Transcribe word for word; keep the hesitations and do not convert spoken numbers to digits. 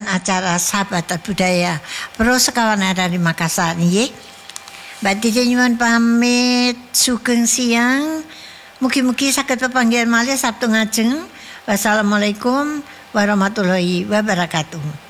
acara Sahabat Budaya Pro sekawan dari Makassar nggih. Mbak Titi nyuwun pamit sugeng siang. Mugi-mugi saged pepanggihan malih Sabtu ngajeng. Wassalamualaikum warahmatullahi wabarakatuh.